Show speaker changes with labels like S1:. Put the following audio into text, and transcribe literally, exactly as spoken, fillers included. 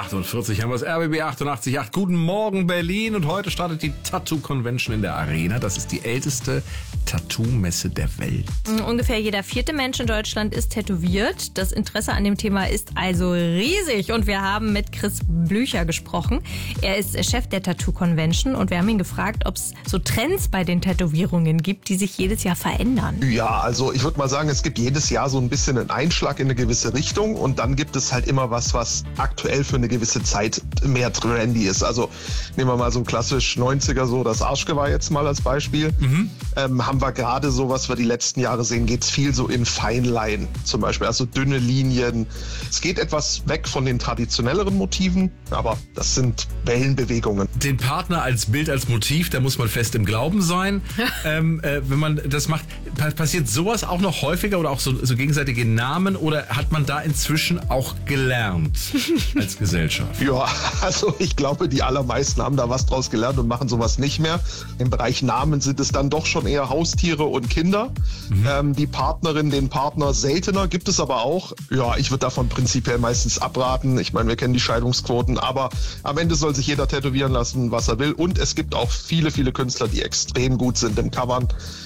S1: achtundvierzig haben wir das R B B achtundachtzig Komma acht. Guten Morgen Berlin und heute startet die Tattoo Convention in der Arena. Das ist die älteste Tattoo-Messe der Welt.
S2: Ungefähr jeder vierte Mensch in Deutschland ist tätowiert. Das Interesse an dem Thema ist also riesig und wir haben mit Chris Blücher gesprochen. Er ist Chef der Tattoo Convention und wir haben ihn gefragt, ob es so Trends bei den Tätowierungen gibt, die sich jedes Jahr verändern.
S3: Ja, also ich würde mal sagen, es gibt jedes Jahr so ein bisschen einen Einschlag in eine gewisse Richtung und dann gibt es halt immer was, was aktuell für eine gewisse Zeit mehr trendy ist. Also nehmen wir mal so klassisch neunziger, so das Arschgeweih jetzt mal als Beispiel. Mhm. Ähm, haben wir gerade so, was wir die letzten Jahre sehen, geht es viel so in Feinline zum Beispiel, also dünne Linien. Es geht etwas weg von den traditionelleren Motiven, aber das sind Wellenbewegungen.
S1: Den Partner als Bild, als Motiv, da muss man fest im Glauben sein. ähm, äh, wenn man das macht, passiert sowas auch noch häufiger oder auch so, so gegenseitige Namen oder hat man da inzwischen auch gelernt als Gesellschaft?
S3: Ja, also ich glaube, die allermeisten haben da was draus gelernt und machen sowas nicht mehr. Im Bereich Namen sind es dann doch schon eher Haustiere und Kinder. Mhm. Ähm, die Partnerin, den Partner seltener, gibt es aber auch. Ja, ich würde davon prinzipiell meistens abraten. Ich meine, wir kennen die Scheidungsquoten, aber am Ende soll sich jeder tätowieren lassen, was er will. Und es gibt auch viele, viele Künstler, die extrem gut sind im Covern.